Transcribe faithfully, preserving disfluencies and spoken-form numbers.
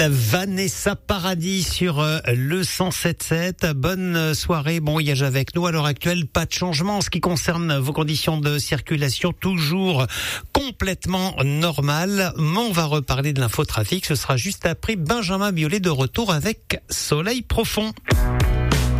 Vanessa Paradis sur euh, le cent sept sept. Bonne soirée, bon voyage avec nous. À l'heure actuelle, pas de changement en ce qui concerne vos conditions de circulation, toujours complètement normales. Mais on va reparler de l'infotrafic, ce sera juste après Benjamin Biolay de retour avec Soleil Profond.